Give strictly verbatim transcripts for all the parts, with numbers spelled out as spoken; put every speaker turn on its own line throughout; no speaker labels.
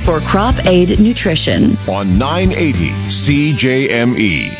for Crop Aid Nutrition.
On nine eighty C J M E.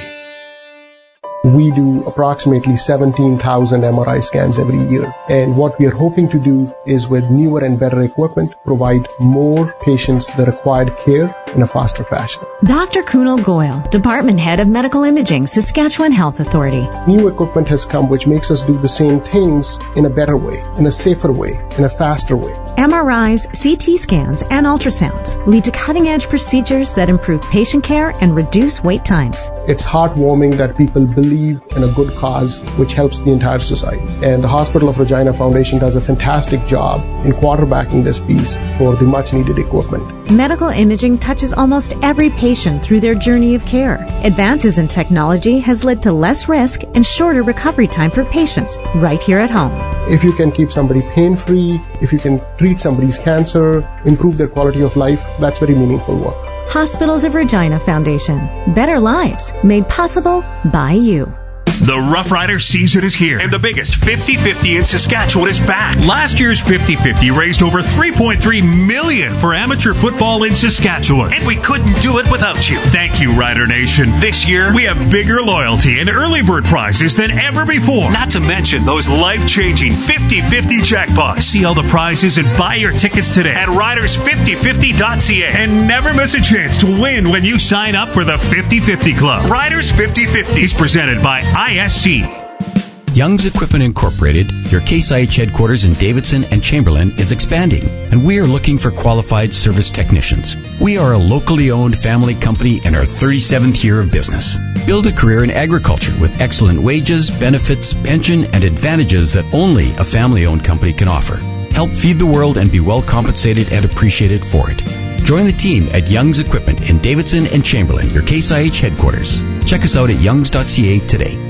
We do approximately seventeen thousand M R I scans every year. And what we are hoping to do is, with newer and better equipment, provide more patients the required care in a faster fashion.
Doctor Kunal Goyal, Department Head of Medical Imaging, Saskatchewan Health Authority.
New equipment has come which makes us do the same things in a better way, in a safer way, in a faster way.
M R Is, C T scans, and ultrasounds lead to cutting-edge procedures that improve patient care and reduce wait times.
It's heartwarming that people believe in a good cause which helps the entire society. And the Hospital of Regina Foundation does a fantastic job in quarterbacking this piece for the much-needed equipment.
Medical imaging touches almost every patient through their journey of care. Advances in technology has led to less risk and shorter recovery time for patients right here at home.
If you can keep somebody pain-free, if you can treat somebody's cancer, improve their quality of life, that's very meaningful work.
Hospitals of Regina Foundation. Better lives made possible by you.
The Rough Rider season is here, and the biggest fifty fifty in Saskatchewan is back. Last year's fifty fifty raised over three point three million dollars for amateur football in Saskatchewan, and we couldn't do it without you. Thank you, Rider Nation. This year, we have bigger loyalty and early bird prizes than ever before, not to mention those life-changing fifty fifty jackpots. See all the prizes and buy your tickets today at riders fifty fifty dot c a, and never miss a chance to win when you sign up for the fifty fifty Club. Riders fifty fifty is presented by I S C.
Young's Equipment Incorporated, your Case I H headquarters in Davidson and Chamberlain, is expanding, and we are looking for qualified service technicians. We are a locally owned family company in our thirty-seventh year of business. Build a career in agriculture with excellent wages, benefits, pension, and advantages that only a family-owned company can offer. Help feed the world and be well compensated and appreciated for it. Join the team at Young's Equipment in Davidson and Chamberlain, your Case I H headquarters. Check us out at youngs dot c a today.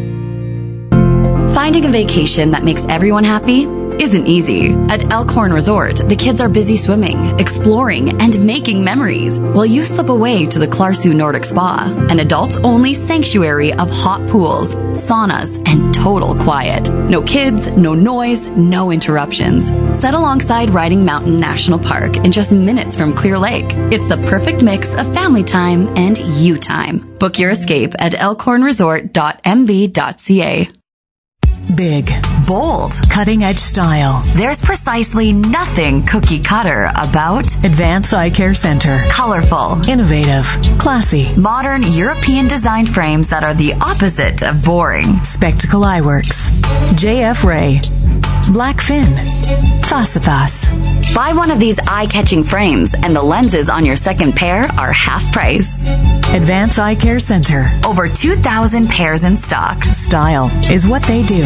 Finding a vacation that makes everyone happy isn't easy. At Elkhorn Resort, the kids are busy swimming, exploring, and making memories, while you slip away to the Clarsu Nordic Spa, an adults-only sanctuary of hot pools, saunas, and total quiet. No kids, no noise, no interruptions. Set alongside Riding Mountain National Park in just minutes from Clear Lake. It's the perfect mix of family time and you time. Book your escape at elkhorn resort dot m b dot c a.
Big, bold, cutting-edge style.
There's precisely nothing cookie-cutter about
Advance Eye Care Center.
Colorful,
innovative, classy,
modern European-designed frames that are the opposite of boring.
Spectacle Eyeworks, J F Ray, Blackfin, Fasifas.
Buy one of these eye-catching frames and the lenses on your second pair are half price.
Advance Eye Care Center.
Over two thousand pairs in stock.
Style is what they do.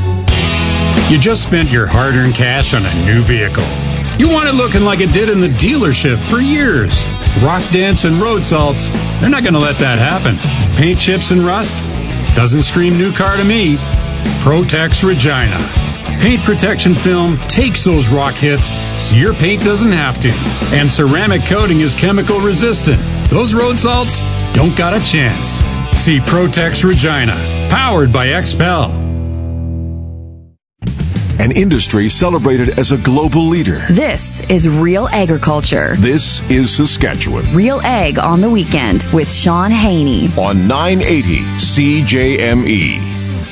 You just spent your hard-earned cash on a new vehicle. You want it looking like it did in the dealership for years. Rock dents and road salts, they're not going to let that happen. Paint chips and rust? Doesn't scream new car to me. Protex Regina. Paint protection film takes those rock hits so your paint doesn't have to. And ceramic coating is chemical resistant. Those road salts don't got a chance. See Protex Regina, powered by X P E L.
An industry celebrated as a global leader.
This is Real Agriculture.
This is Saskatchewan.
Real Ag on the Weekend with Sean Haney.
On nine eighty C J M E.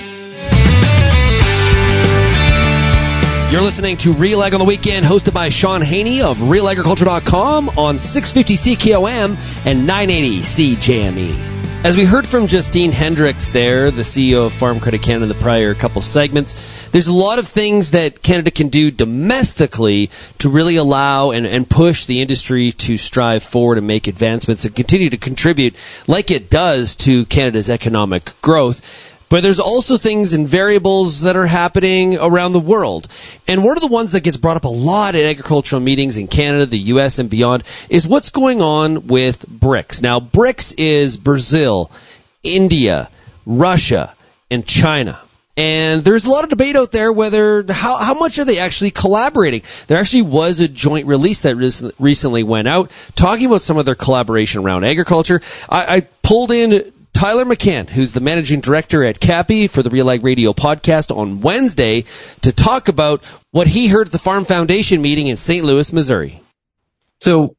You're listening to Real Ag on the Weekend, hosted by Sean Haney of real agriculture dot com on six fifty C K O M and nine eighty C J M E. As we heard from Justine Hendricks there, the C E O of Farm Credit Canada in the prior couple segments, there's a lot of things that Canada can do domestically to really allow and, and push the industry to strive forward and make advancements and continue to contribute like it does to Canada's economic growth. But there's also things and variables that are happening around the world. And one of the ones that gets brought up a lot at agricultural meetings in Canada, the U S, and beyond is what's going on with BRICS. Now, BRICS is Brazil, India, Russia, and China. And there's a lot of debate out there whether how, how much are they actually collaborating. There actually was a joint release that recently went out talking about some of their collaboration around agriculture. I, I pulled in Tyler McCann, who's the managing director at C A P I for the Real Ag Radio podcast on Wednesday, to talk about what he heard at the Farm Foundation meeting in Saint Louis, Missouri.
So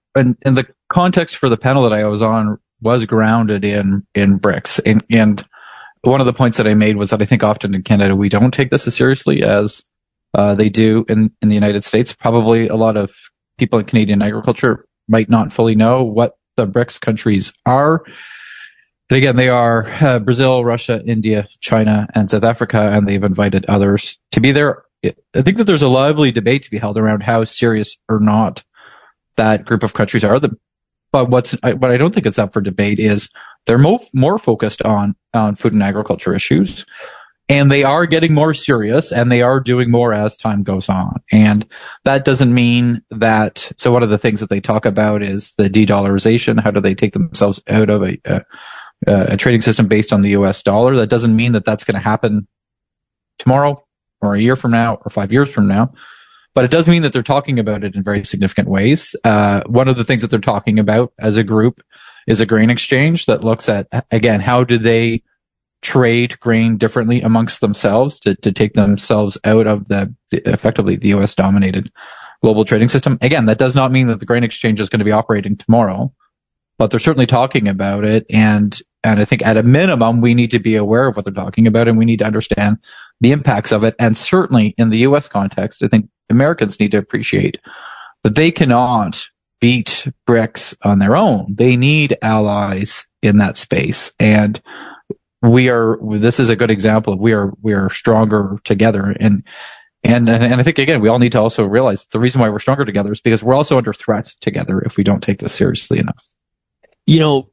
and, and the context for the panel that I was on was grounded in, in BRICS. And, and one of the points that I made was that I think often in Canada, we don't take this as seriously as, uh, they do in, in the United States. Probably a lot of people in Canadian agriculture might not fully know what the BRICS countries are. But again, they are uh, Brazil, Russia, India, China, and South Africa, and they've invited others to be there. I think that there's a lively debate to be held around how serious or not that group of countries are. The, but what's what I don't think it's up for debate is they're more, more focused on, on food and agriculture issues, and they are getting more serious, and they are doing more as time goes on. And that doesn't mean that. So one of the things that they talk about is the de-dollarization. How do they take themselves out of a, a Uh, a trading system based on the U S dollar? That doesn't mean that that's going to happen tomorrow or a year from now or five years from now, but it does mean that they're talking about it in very significant ways. Uh, one of the things that they're talking about as a group is a grain exchange that looks at, again, how do they trade grain differently amongst themselves to, to take themselves out of the, effectively the U S dominated global trading system. Again, that does not mean that the grain exchange is going to be operating tomorrow, but they're certainly talking about it. And, and I think at a minimum, we need to be aware of what they're talking about, and we need to understand the impacts of it. And certainly in the U S context, I think Americans need to appreciate that they cannot beat BRICS on their own. They need allies in that space. And we are, this is a good example of we are, we are stronger together. And, and, and I think again, we all need to also realize the reason why we're stronger together is because we're also under threat together if we don't take this seriously enough.
You know,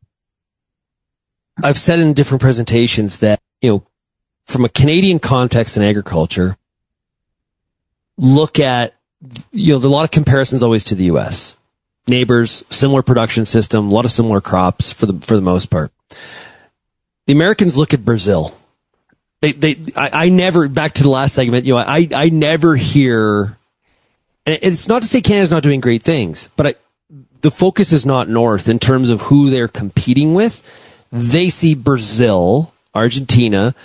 I've said in different presentations that, you know, from a Canadian context in agriculture, look at, you know, there are a lot of comparisons always to the U S. Neighbors, similar production system, a lot of similar crops for the, for the most part. The Americans look at Brazil. They, they, I, I never, back to the last segment, you know, I, I never hear, and it's not to say Canada's not doing great things, but I, the focus is not north in terms of who they're competing with. They see Brazil, Argentina,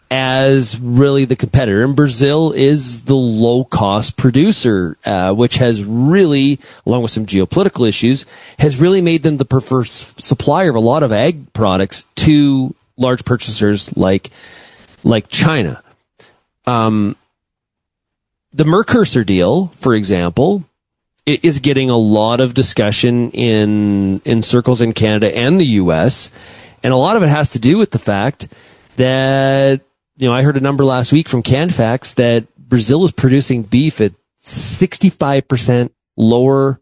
as really the competitor. And Brazil is the low-cost producer, uh, which has really, along with some geopolitical issues, has really made them the preferred supplier of a lot of ag products to large purchasers like, like China. Um, the Mercosur deal, for example, it is getting a lot of discussion in in circles in Canada and the U S, and a lot of it has to do with the fact that, you know, I heard a number last week from CanFax that Brazil is producing beef at sixty-five percent lower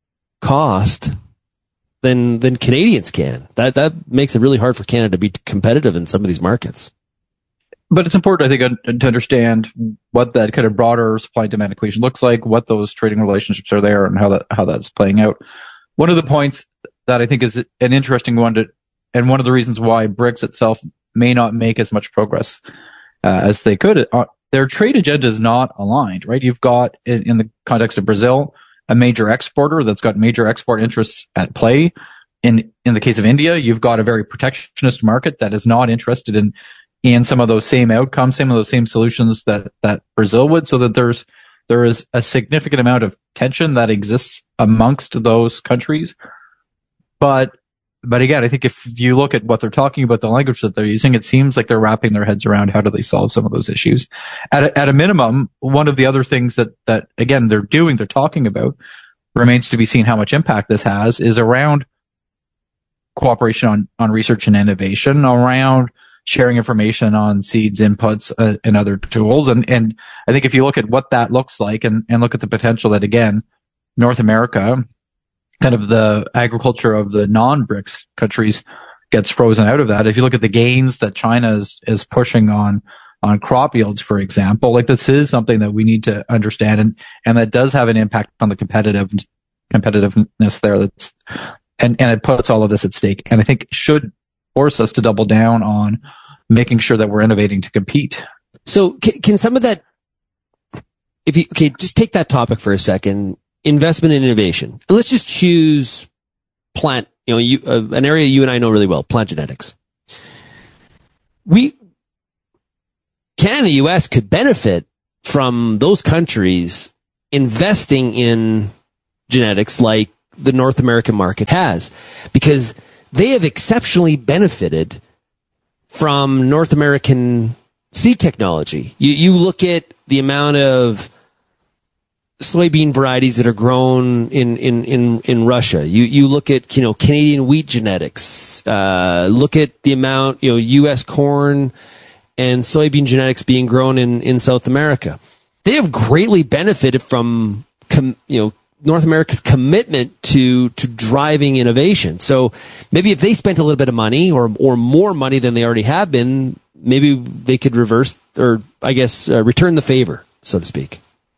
cost than than Canadians can. That that makes it really hard for Canada to be competitive in some of these markets.
But it's important, I think, to understand what that kind of broader supply and demand equation looks like, what those trading relationships are there, and how that how that's playing out. One of the points that I think is an interesting one to, and one of the reasons why BRICS itself may not make as much progress uh, as they could, uh, their trade agenda is not aligned, right? You've got, in, in the context of Brazil, a major exporter that's got major export interests at play. In in the case of India, you've got a very protectionist market that is not interested in in some of those same outcomes, some of those same solutions that, that Brazil would, so that there's, there is a significant amount of tension that exists amongst those countries. But, but again, I think if you look at what they're talking about, the language that they're using, it seems like they're wrapping their heads around how do they solve some of those issues. At a, at a minimum, one of the other things that, that again, they're doing, they're talking about, remains to be seen how much impact this has, is around cooperation on, on research and innovation, around sharing information on seeds, inputs, uh, and other tools. And, and I think if you look at what that looks like and, and look at the potential that, again, North America, kind of the agriculture of the non-BRICS countries gets frozen out of that. If you look at the gains that China is, is pushing on, on crop yields, for example, like this is something that we need to understand, and, and that does have an impact on the competitive, competitiveness there. That's, and, and it puts all of this at stake. And I think should force us to double down on making sure that we're innovating to compete.
So can, can some of that, if you, okay, just take that topic for a second, investment in innovation. And let's just choose plant, you know, you, uh, an area you and I know really well, plant genetics. We, Canada and the U S could benefit from those countries investing in genetics like the North American market has, because they have exceptionally benefited from North American seed technology. You, you look at the amount of soybean varieties that are grown in, in, in, in Russia. You, you look at, you know, Canadian wheat genetics, uh, look at the amount, you know, U S corn and soybean genetics being grown in, in South America. They have greatly benefited from, com, you know, North America's commitment to, to driving innovation. So maybe if they spent a little bit of money or, or more money than they already have been, maybe they could reverse or I guess uh, return the favor, so to speak.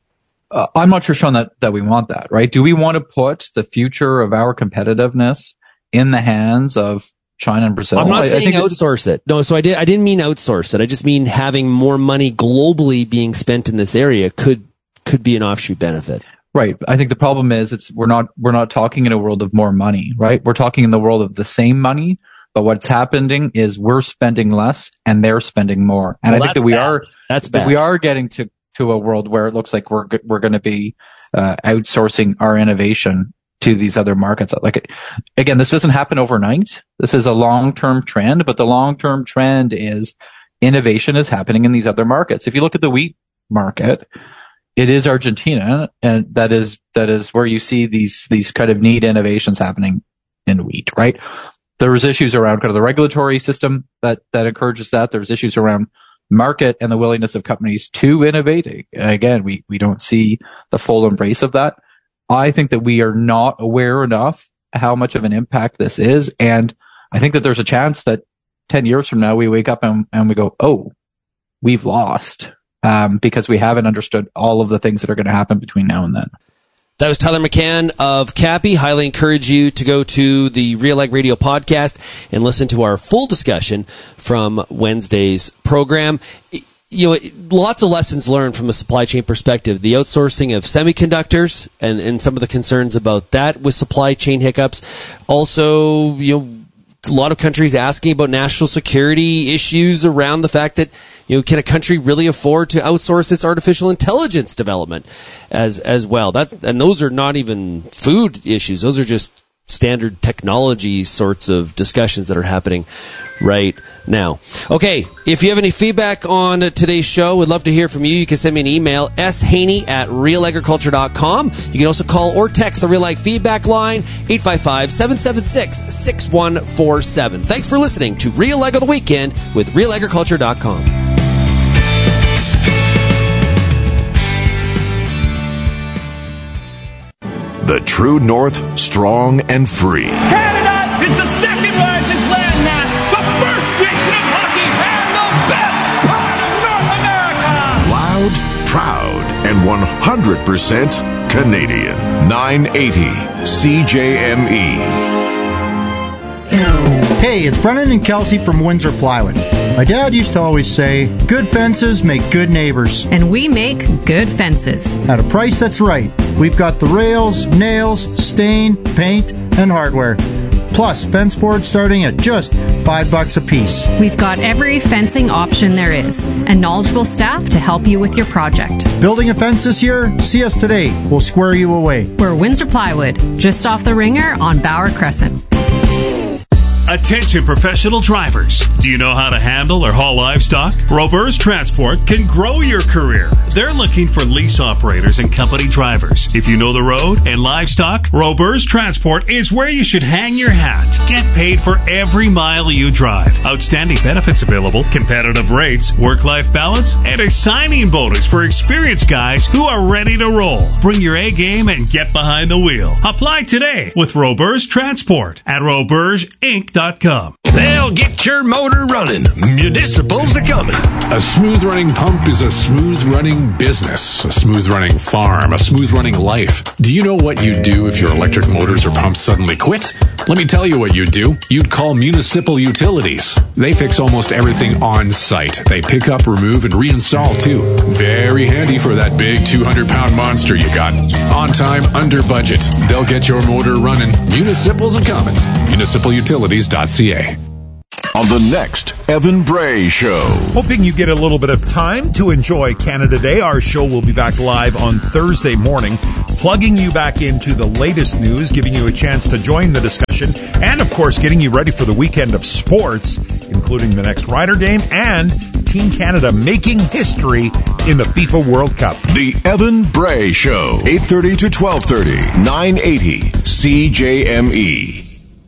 Uh, I'm not sure, Sean, that, that we want that, right? Do we want to put the future of our competitiveness in the hands of China and Brazil?
I'm not
I,
saying
I think
outsource it. No, so I did. I didn't mean outsource it. I just mean having more money globally being spent in this area could could be an offshoot benefit.
Right. I think the problem is it's we're not we're not talking in a world of more money, right? We're talking in the world of the same money, but what's happening is we're spending less and they're spending more. And
well,
I think that we
bad.
are
that's bad.
we are getting to to a world where it looks like we're we're going to be uh, outsourcing our innovation to these other markets. Like, again, this doesn't happen overnight. This is a long-term trend, but the long-term trend is innovation is happening in these other markets. If you look at the wheat market, it is Argentina, and that is that is where you see these these kind of neat innovations happening in wheat, right? There's issues around kind of the regulatory system that that encourages that. There's issues around market and the willingness of companies to innovate. Again, we we don't see the full embrace of that. I think that we are not aware enough how much of an impact this is, and I think that there's a chance that ten years from now we wake up and, and we go, oh, we've lost. Um, because we haven't understood all of the things that are going to happen between now and then.
That was Tyler McCann of Cappy. Highly encourage you to go to the Real Ag Radio podcast and listen to our full discussion from Wednesday's program. You know, lots of lessons learned from a supply chain perspective. The outsourcing of semiconductors and, and some of the concerns about that with supply chain hiccups. Also, you know, a lot of countries asking about national security issues around the fact that, you know, can a country really afford to outsource its artificial intelligence development as as well? That's, and those are not even food issues. Those are just standard technology sorts of discussions that are happening right now. Okay, if you have any feedback on today's show, we'd love to hear from you. You can send me an email, shaney at real agriculture dot com. You can also call or text the Real Ag Feedback line, eight five five, seven seven six, six one four seven. Thanks for listening to Real Ag of the Weekend with real agriculture dot com.
The True North, strong and free.
Canada is the second largest landmass, the first nation of hockey, and the best part of North America.
Loud, proud, and one hundred percent Canadian. nine eighty C J M E.
Hey, it's Brennan and Kelsey from Windsor Plywood. My dad used to always say, good fences make good neighbors.
And we make good fences.
At a price that's right. We've got the rails, nails, stain, paint, and hardware. Plus, fence boards starting at just five bucks a piece.
We've got every fencing option there is, and knowledgeable staff to help you with your project.
Building a fence this year? See us today. We'll square you away.
We're Windsor Plywood, just off the Ringer on Bauer Crescent.
Attention professional drivers. Do you know how to handle or haul livestock? Roberts Transport can grow your career. They're looking for lease operators and company drivers. If you know the road and livestock, Roberts Transport is where you should hang your hat. Get paid for every mile you drive. Outstanding benefits available, competitive rates, work-life balance, and a signing bonus for experienced guys who are ready to roll. Bring your A game and get behind the wheel. Apply today with Roberts Transport at roberts inc dot com.
They'll get your motor running. Municipals are coming.
A smooth-running pump is a smooth-running business, a smooth-running farm, a smooth-running life. Do you know what you'd do if your electric motors or pumps suddenly quit? Let me tell you what you'd do. You'd call Municipal Utilities. They fix almost everything on site. They pick up, remove, and reinstall, too. Very handy for that big two hundred pound monster you got. On time, under budget. They'll get your motor running. Municipals are coming. municipal utilities dot c a.
on the next Evan Bray Show.
Hoping you get a little bit of time to enjoy Canada Day. Our show will be back live on Thursday morning, plugging you back into the latest news, giving you a chance to join the discussion, and of course getting you ready for the weekend of sports, including the next Ryder game and Team Canada making history in the FIFA World Cup.
The Evan Bray Show, eight thirty to twelve thirty, nine eighty C J M E.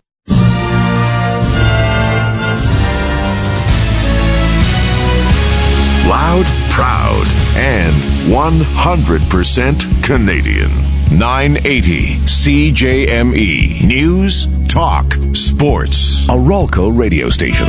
Loud, proud, and one hundred percent Canadian. nine eighty C J M E. News, talk, sports. A Rolco radio station.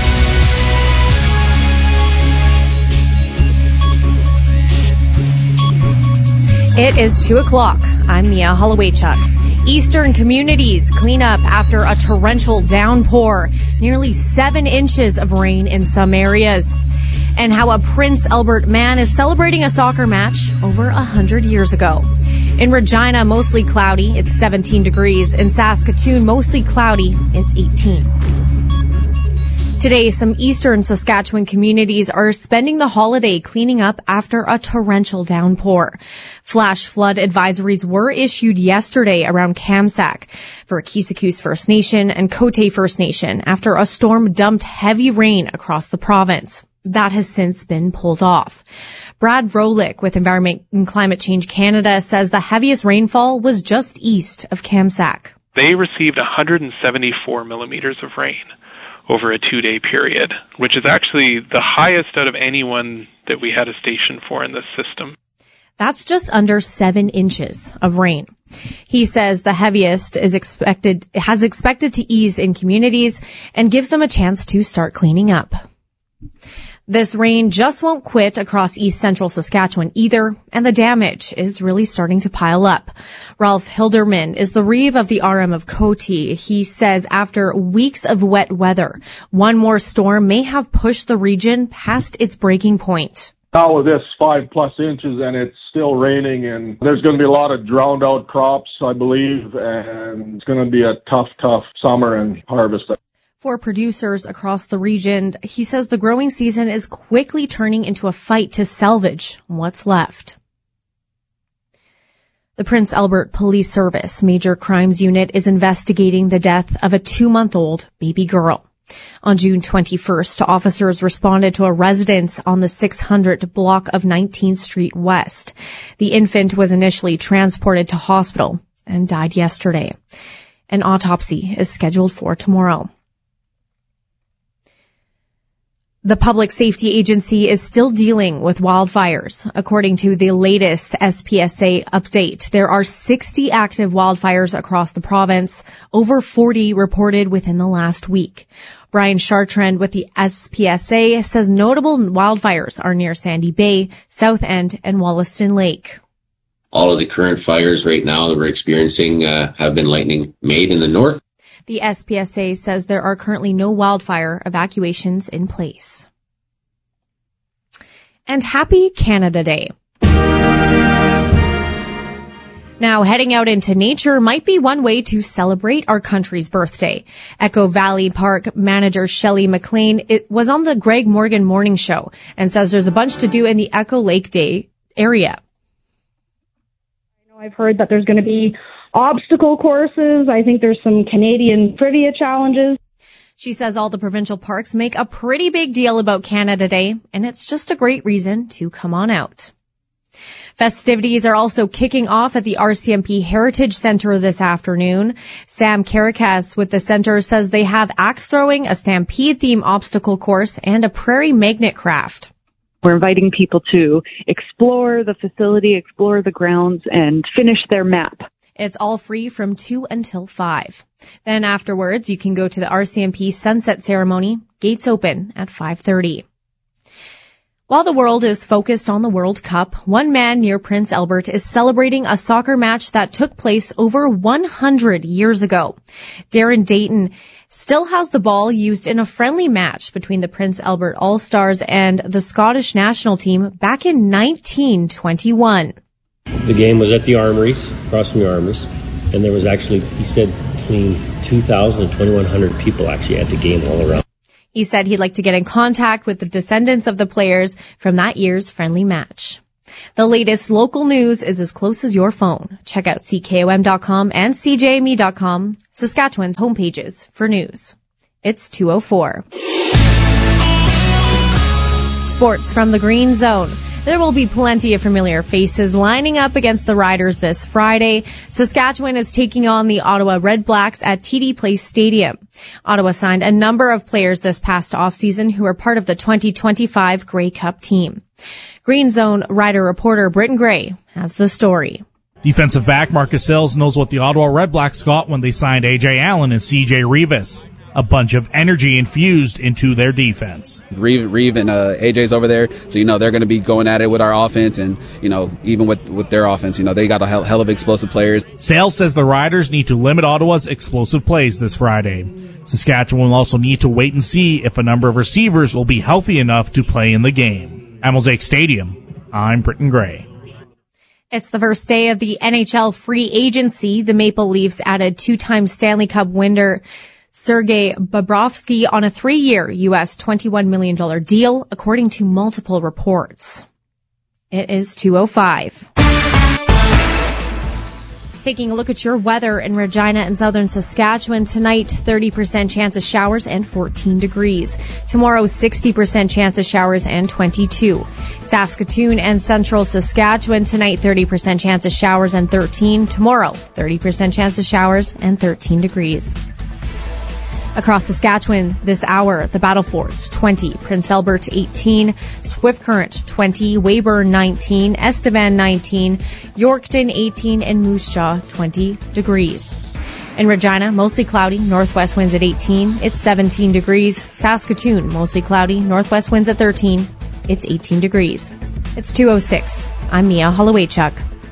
It is two o'clock. I'm Mia Hollowaychuk. Eastern communities clean up after a torrential downpour. Nearly seven inches of rain in some areas. And how a Prince Albert man is celebrating a soccer match over a hundred years ago. In Regina, mostly cloudy. It's seventeen degrees. In Saskatoon, mostly cloudy. It's eighteen. Today, some eastern Saskatchewan communities are spending the holiday cleaning up after a torrential downpour. Flash flood advisories were issued yesterday around Kamsack for Kisekuse First Nation and Cote First Nation after a storm dumped heavy rain across the province. That has since been pulled off. Brad Vrolik with Environment and Climate Change Canada says the heaviest rainfall was just east of Kamsack.
They received one hundred seventy-four millimeters of rain over a two-day period, which is actually the highest out of anyone that we had a station for in this system.
That's just under seven inches of rain. He says the heaviest is expected, has expected to ease in communities and gives them a chance to start cleaning up. This rain just won't quit across east central Saskatchewan either, and the damage is really starting to pile up. Ralph Hilderman is the Reeve of the R M of Cote. He says after weeks of wet weather, one more storm may have pushed the region past its breaking point.
Now with this five plus inches and it's still raining, and there's going to be a lot of drowned out crops, I believe, and it's going to be a tough, tough summer and harvest.
For producers across the region, he says the growing season is quickly turning into a fight to salvage what's left. The Prince Albert Police Service Major Crimes Unit is investigating the death of a two-month-old baby girl. On June twenty-first, officers responded to a residence on the six hundred block of nineteenth Street West. The infant was initially transported to hospital and died yesterday. An autopsy is scheduled for tomorrow. The Public Safety Agency is still dealing with wildfires. According to the latest S P S A update, there are sixty active wildfires across the province, over forty reported within the last week. Brian Chartrand with the S P S A says notable wildfires are near Sandy Bay, South End, and Wollaston Lake.
All of the current fires right now that we're experiencing uh, have been lightning made in the north.
The S P S A says there are currently no wildfire evacuations in place. And happy Canada Day. Now, heading out into nature might be one way to celebrate our country's birthday. Echo Valley Park manager Shelley McLean it was on the Greg Morgan Morning Show and says there's a bunch to do in the Echo Lake Day area.
I know I've heard that there's going to be obstacle courses. I think there's some Canadian trivia challenges.
She says all the provincial parks make a pretty big deal about Canada Day, and it's just a great reason to come on out. Festivities are also kicking off at the R C M P Heritage Center this afternoon. Sam Karakas with the center says they have axe throwing, a stampede theme obstacle course, and a prairie magnet craft.
We're inviting people to explore the facility, explore the grounds, and finish their map.
It's all free from two until five. Then afterwards, you can go to the R C M P sunset ceremony. Gates open at five thirty. While the world is focused on the World Cup, one man near Prince Albert is celebrating a soccer match that took place over one hundred years ago. Darren Dayton still has the ball used in a friendly match between the Prince Albert All-Stars and the Scottish national team back in nineteen twenty-one.
The game was at the Armories, across from the Armories, and there was actually, he said, between two thousand and twenty-one hundred people actually at the game all around.
He said he'd like to get in contact with the descendants of the players from that year's friendly match. The latest local news is as close as your phone. Check out C K O M dot com and C J M E dot com, Saskatchewan's homepages for news. It's two oh four. Sports from the Green Zone. There will be plenty of familiar faces lining up against the Riders this Friday. Saskatchewan is taking on the Ottawa Red Blacks at T D Place Stadium. Ottawa signed a number of players this past offseason who are part of the twenty twenty-five Grey Cup team. Green Zone Rider reporter Britton Gray has the story.
Defensive back Marcus Sills knows what the Ottawa Red Blacks got when they signed A J Allen and C J Rivas. A bunch of energy infused into their defense.
Reeve, Reeve and uh, A J's over there, so you know they're going to be going at it with our offense, and you know even with with their offense, you know they got a hell, hell of explosive players.
Sales says the Riders need to limit Ottawa's explosive plays this Friday. Saskatchewan will also need to wait and see if a number of receivers will be healthy enough to play in the game. At Mosaic Stadium, I'm Britton Gray.
It's the first day of the N H L free agency. The Maple Leafs added two-time Stanley Cup winner Sergei Bobrovsky on a three-year U S twenty-one million dollars deal, according to multiple reports. It is two oh five. Taking a look at your weather in Regina and southern Saskatchewan tonight, thirty percent chance of showers and fourteen degrees. Tomorrow, sixty percent chance of showers and twenty-two. Saskatoon and central Saskatchewan tonight, thirty percent chance of showers and thirteen. Tomorrow, thirty percent chance of showers and thirteen degrees. Across Saskatchewan this hour, the Battle Forts twenty, Prince Albert eighteen, Swift Current twenty, Weyburn nineteen, Estevan nineteen, Yorkton eighteen, and Moose Jaw twenty degrees. In Regina, mostly cloudy, northwest winds at eighteen, it's seventeen degrees. Saskatoon, mostly cloudy, northwest winds at thirteen, it's eighteen degrees. It's two oh six. I'm Mia Hollowaychuk.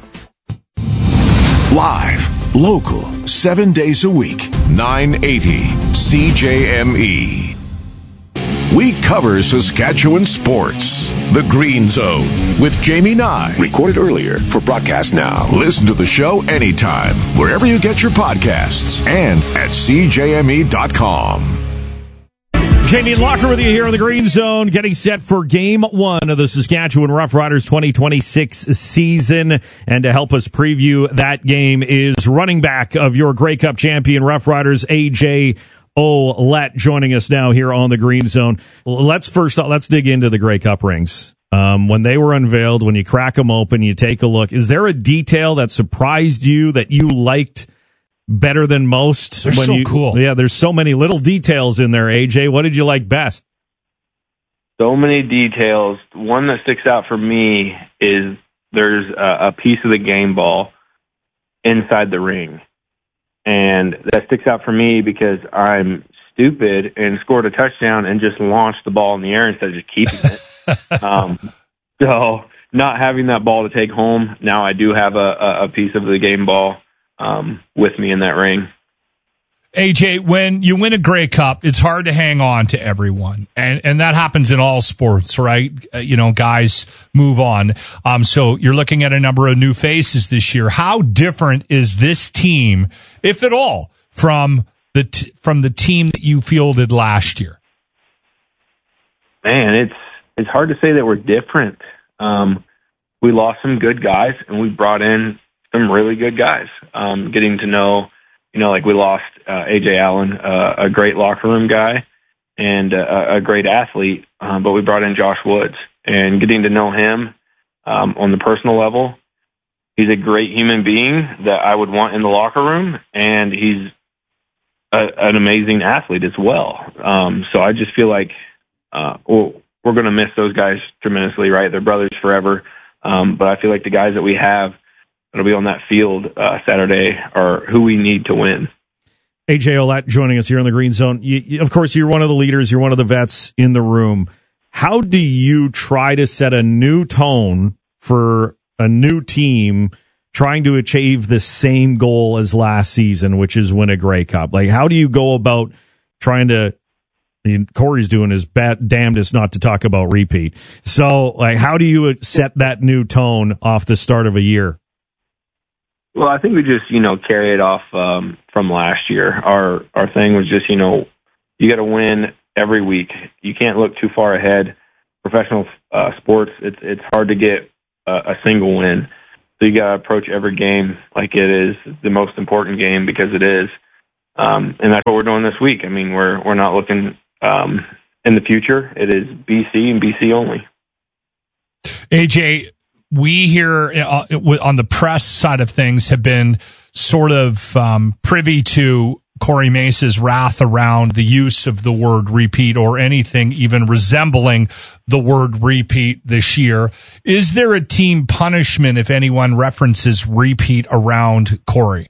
Live, local, seven days a week, nine eighty C J M E. We cover Saskatchewan sports. The Green Zone with Jamie Nye.
Recorded earlier for broadcast now.
Listen to the show anytime, wherever you get your podcasts, and at C J M E dot com.
Jamie Locker with you here in the Green Zone, getting set for Game One of the Saskatchewan Roughriders twenty twenty-six season. And to help us preview that game is running back of your Grey Cup champion Roughriders, A J Ouellette, joining us now here on the Green Zone. Let's first let's dig into the Grey Cup rings. Um, when they were unveiled, when you crack them open, you take a look. Is there a detail that surprised you that you liked better than most? They're when so you, cool. Yeah, there's so many little details in there, A J. What did you like best?
So many details. One that sticks out for me is there's a, a piece of the game ball inside the ring. And that sticks out for me because I'm stupid and scored a touchdown and just launched the ball in the air instead of just keeping it. um, so not having that ball to take home, now I do have a, a piece of the game ball um, with me in that ring.
A J, when you win a Grey Cup, it's hard to hang on to everyone. And and that happens in all sports, right? Uh, you know, guys move on. Um, so you're looking at a number of new faces this year. How different is this team, if at all, from the t- from the team that you fielded last year?
Man, it's it's hard to say that we're different. Um, we lost some good guys, and we brought in some really good guys. Um, getting to know, you know, like we lost uh, A J Allen, uh, a great locker room guy and uh, a great athlete, um, but we brought in Josh Woods, and getting to know him um, on the personal level. He's a great human being that I would want in the locker room, and he's a, an amazing athlete as well. Um, so I just feel like uh, well, we're going to miss those guys tremendously, right? They're brothers forever. Um, but I feel like the guys that we have that'll be on that field uh, Saturday are who we need to win.
A J Ouellette joining us here in the Green Zone. You, you, of course, you're one of the leaders. You're one of the vets in the room. How do you try to set a new tone for a new team trying to achieve the same goal as last season, which is win a Grey Cup? Like, how do you go about trying to, I mean, Corey's doing his bad, damnedest not to talk about repeat. So, like, how do you set that new tone off the start of a year?
Well, I think we just, you know, carry it off um, from last year. Our our thing was just, you know, you got to win every week. You can't look too far ahead. Professional uh, sports, it's it's hard to get a, a single win. So you got to approach every game like it is the most important game, because it is. Um, and that's what we're doing this week. I mean, we're we're not looking um, in the future. It is B C and B C only.
A J, we here uh, on the press side of things have been sort of um, privy to Corey Mace's wrath around the use of the word repeat or anything even resembling the word repeat this year. Is there a team punishment if anyone references repeat around Corey?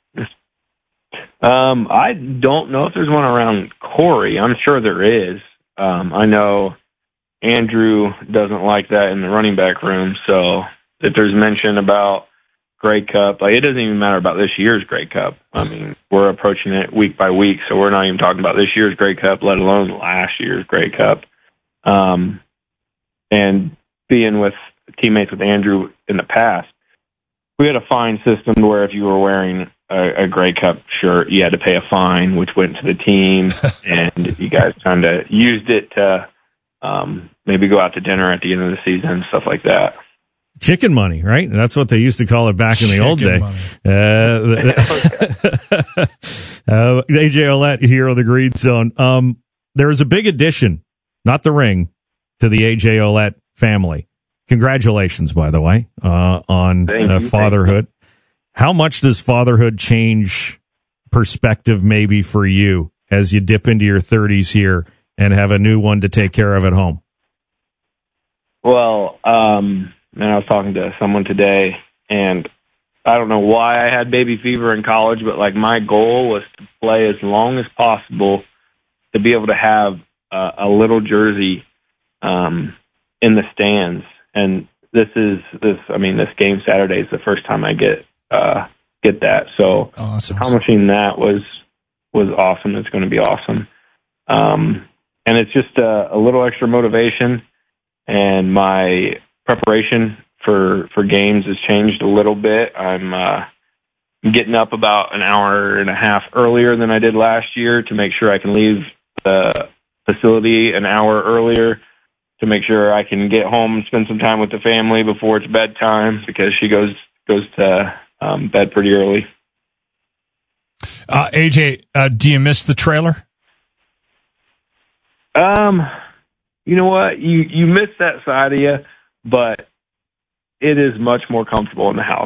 Um, I don't know if there's one around Corey. I'm sure there is. Um, I know Andrew doesn't like that in the running back room. So if there's mention about Grey Cup, like, it doesn't even matter about this year's Grey Cup. I mean, we're approaching it week by week, so we're not even talking about this year's Grey Cup, let alone last year's Grey Cup. Um, and being with teammates with Andrew in the past, we had a fine system where if you were wearing a, a Grey Cup shirt, you had to pay a fine, which went to the team, and you guys kind of used it to um, maybe go out to dinner at the end of the season, stuff like that.
Chicken money, right? That's what they used to call it back in the
Chicken
old day. Uh, uh, A J Ouellette here on the Green Zone. Um, there is a big addition, not the ring, to the A J Ouellette family. Congratulations, by the way, uh, on uh, fatherhood. How much does fatherhood change perspective maybe for you as you dip into your thirties here and have a new one to take care of at home?
Well, um... And I was talking to someone today, and I don't know why I had baby fever in college, but like my goal was to play as long as possible to be able to have a, a little jersey um, in the stands. And this is this. I mean, this game Saturday is the first time I get uh, get that. So
awesome.
Accomplishing that was was awesome. It's going to be awesome, um, and it's just a, a little extra motivation. And my preparation for, for games has changed a little bit. I'm uh, getting up about an hour and a half earlier than I did last year to make sure I can leave the facility an hour earlier to make sure I can get home and spend some time with the family before it's bedtime, because she goes goes to um, bed pretty early.
Uh, A J, uh, do you miss the trailer?
Um, you know what? You you miss that side of you. But it is much more comfortable in the house.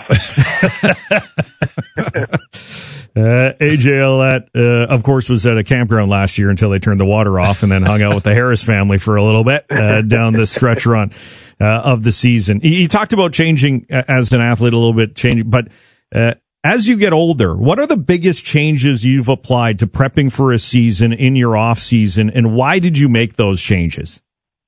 uh, A J Ouellette, uh, of course, was at a campground last year until they turned the water off, and then hung out with the Harris family for a little bit uh, down the stretch run uh, of the season. He, he talked about changing uh, as an athlete a little bit, changing, but uh, as you get older, what are the biggest changes you've applied to prepping for a season in your off season, and why did you make those changes?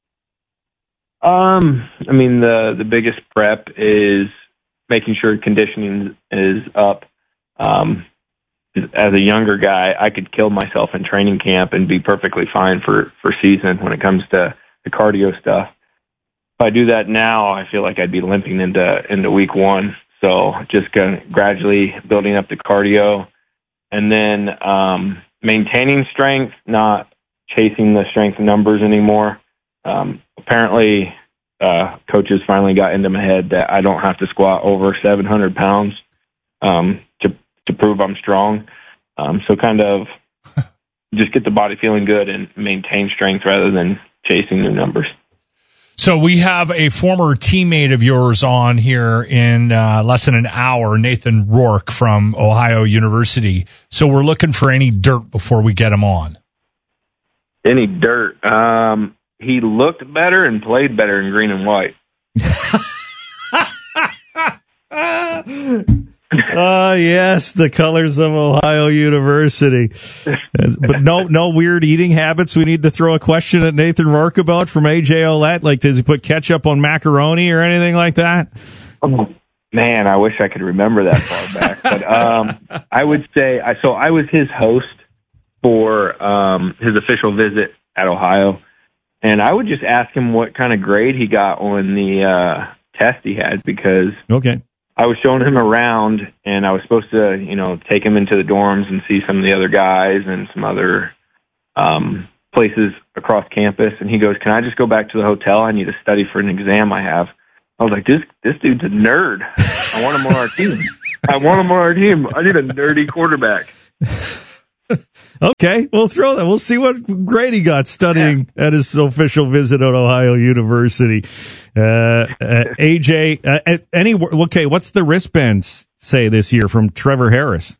Um, I mean, the, the biggest prep is making sure conditioning is up. Um, as a younger guy, I could kill myself in training camp and be perfectly fine for, for season when it comes to the cardio stuff. If I do that now, I feel like I'd be limping into, into week one. So just kind of gradually building up the cardio, and then, um, maintaining strength, not chasing the strength numbers anymore. Um, apparently, uh, coaches finally got into my head that I don't have to squat over seven hundred pounds, um, to, to prove I'm strong. Um, so kind of just get the body feeling good and maintain strength rather than chasing the numbers.
So we have a former teammate of yours on here in uh, less than an hour, Nathan Rourke from Ohio University. So we're looking for any dirt before we get him on.
Any dirt? Um, he looked better and played better in green and white.
Ah, uh, yes, the colors of Ohio University. But no, no weird eating habits. We need to throw a question at Nathan Rourke about from A J Ouellette. Like, does he put ketchup on macaroni or anything like that?
Oh, man, I wish I could remember that far back. But um, I would say, I so I was his host for um, his official visit at Ohio, and I would just ask him what kind of grade he got on the uh, test he had, because
okay.
I was showing him around, and I was supposed to, you know, take him into the dorms and see some of the other guys and some other um, places across campus, and he goes, "Can I just go back to the hotel? I need to study for an exam I have." I was like, "This this dude's a nerd. I want him on our team. I want him on our team. I need a nerdy quarterback."
Okay, we'll throw that. We'll see what Grady got studying yeah. at his official visit at Ohio University. Uh, uh, A J, uh, any okay? What's the wristbands say this year from Trevor Harris?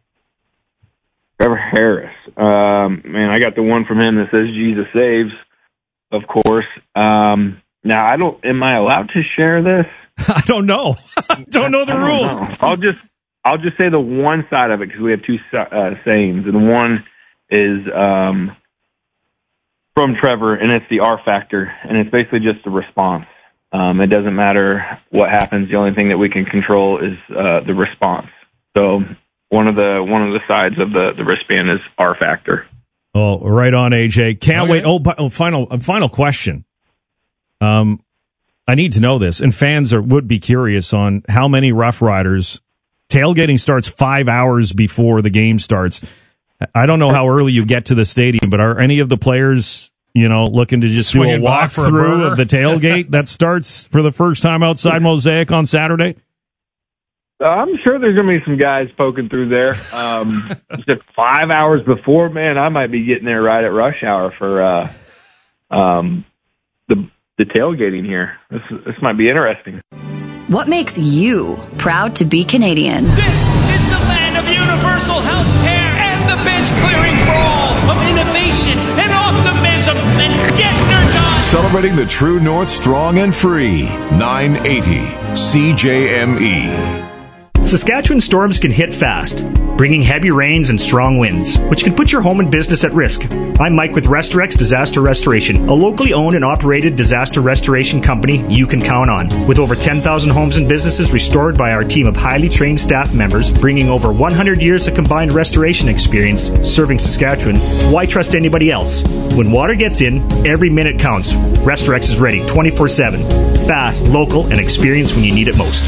Trevor Harris, um, man, I got the one from him that says "Jesus saves," of course. Um, now, I don't. Am I allowed to share this?
I don't know. I don't know the
I
rules.
Don't know. I'll just. I'll just say the one side of it because we have two uh, sayings, and one is um, from Trevor, and it's the R factor, and it's basically just the response. Um, it doesn't matter what happens; the only thing that we can control is uh, the response. So one of the one of the sides of the, the wristband is R factor.
Oh, right on, A J. Can't okay. wait. Oh, but, oh, final uh, final question. Um, I need to know this, and fans are, would be curious on how many Rough Riders. Tailgating starts five hours before the game starts. I don't know how early you get to the stadium, but are any of the players, you know, looking to just Swinging do a walkthrough of the tailgate that starts for the first time outside Mosaic on Saturday?
Uh, I'm sure there's going to be some guys poking through there. Um, just five hours before, man, I might be getting there right at rush hour for uh, um, the the tailgating here. This this might be interesting.
What makes you proud to be Canadian?
This is the land of universal health care and the bench clearing for all, of innovation and optimism, and get her done.
Celebrating the true North strong and free. nine eighty C J M E.
Saskatchewan storms can hit fast, bringing heavy rains and strong winds, which can put your home and business at risk. I'm Mike with Restorex Disaster Restoration, a locally owned and operated disaster restoration company you can count on. With over ten thousand homes and businesses restored by our team of highly trained staff members, bringing over one hundred years of combined restoration experience serving Saskatchewan, why trust anybody else? When water gets in, every minute counts. Restorex is ready twenty-four seven. Fast, local, and experienced when you need it most.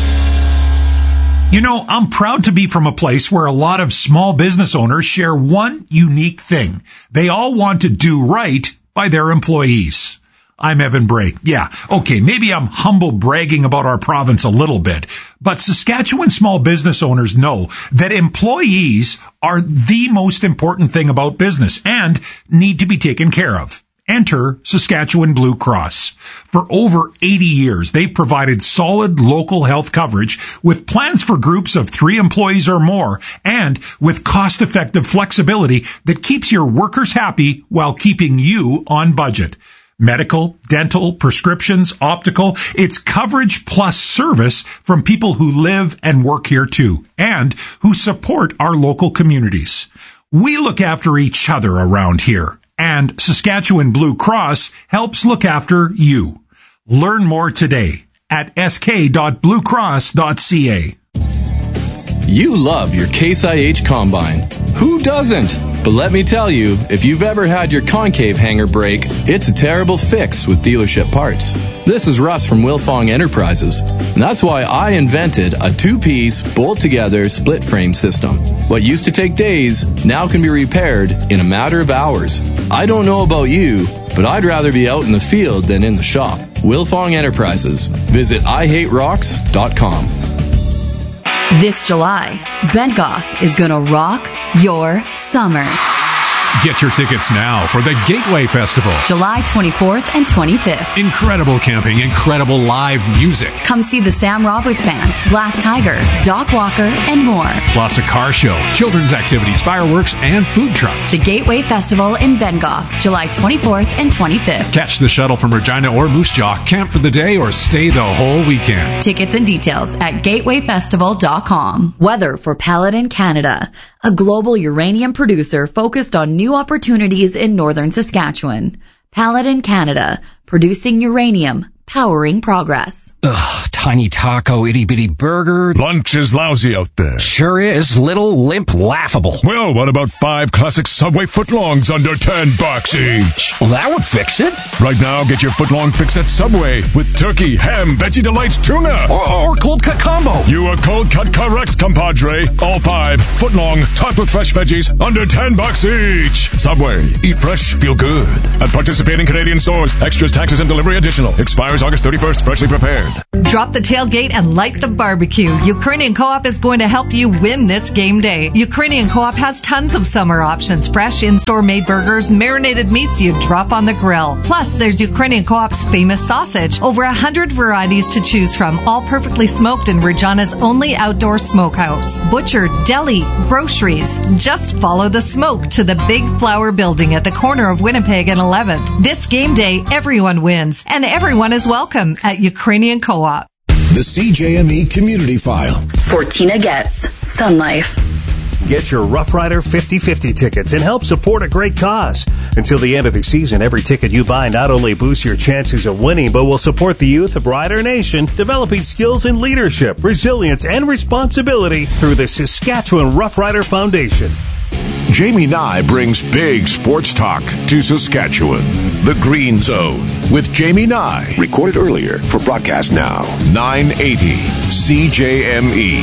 You know, I'm proud to be from a place where a lot of small business owners share one unique thing. They all want to do right by their employees. I'm Evan Bray. Yeah, okay, maybe I'm humble bragging about our province a little bit, but Saskatchewan small business owners know that employees are the most important thing about business and need to be taken care of. Enter Saskatchewan Blue Cross. For over eighty years, they've provided solid local health coverage with plans for groups of three employees or more and with cost-effective flexibility that keeps your workers happy while keeping you on budget. Medical, dental, prescriptions, optical, it's coverage plus service from people who live and work here too and who support our local communities. We look after each other around here. And Saskatchewan Blue Cross helps look after you. Learn more today at s k dot blue cross dot c a.
You love your Case I H Combine. Who doesn't? But let me tell you, if you've ever had your concave hanger break, it's a terrible fix with dealership parts. This is Russ from Wilfong Enterprises. And that's why I invented a two-piece, bolt-together, split-frame system. What used to take days now can be repaired in a matter of hours. I don't know about you, but I'd rather be out in the field than in the shop. Wilfong Enterprises. Visit i hate rocks dot com.
This July, Bentgoff is going to rock your summer.
Get your tickets now for the Gateway Festival.
July twenty-fourth and twenty-fifth.
Incredible camping, incredible live music.
Come see the Sam Roberts Band, Glass Tiger, Doc Walker, and more.
Plus a car show, children's activities, fireworks, and food trucks.
The Gateway Festival in Bentgoff, July twenty-fourth and twenty-fifth.
Catch the shuttle from Regina or Moose Jaw, camp for the day, or stay the whole weekend.
Tickets and details at gateway festival dot com. Weather for Paladin Canada, a global uranium producer focused on new opportunities in northern Saskatchewan. Paladin Canada, producing uranium, powering progress.
Ugh, tiny taco, itty-bitty burger.
Lunch is lousy out there.
Sure is. Little, limp, laughable.
Well, what about five classic Subway footlongs under ten bucks each?
Well, that would fix it.
Right now, get your footlong fix at Subway with turkey, ham, Veggie Delights, tuna.
Or, or cold cut combo.
You are cold cut correct, compadre. All five footlong, topped with fresh veggies, under ten bucks each. Subway. Eat fresh, feel good. At participating Canadian stores, extras, taxes, and delivery additional. Expires August thirty-first, freshly prepared.
Drop the tailgate and light the barbecue. Ukrainian Co-op is going to help you win this game day. Ukrainian Co-op has tons of summer options. Fresh in-store made burgers, marinated meats you drop on the grill. Plus, there's Ukrainian Co-op's famous sausage. Over a hundred varieties to choose from, all perfectly smoked in Regina's only outdoor smokehouse. Butcher, deli, groceries. Just follow the smoke to the Big Flower Building at the corner of Winnipeg and eleventh. This game day, everyone wins, and everyone is welcome at Ukrainian Co-op.
The C J M E Community File.
For Tina Getz, Sun Life.
Get your Rough Rider fifty-fifty tickets and help support a great cause. Until the end of the season, every ticket you buy not only boosts your chances of winning, but will support the youth of Rider Nation, developing skills in leadership, resilience, and responsibility through the Saskatchewan Rough Rider Foundation.
Jamie Nye brings big sports talk to Saskatchewan. The Green Zone with Jamie Nye.
Recorded earlier for broadcast now.
nine eighty C J M E.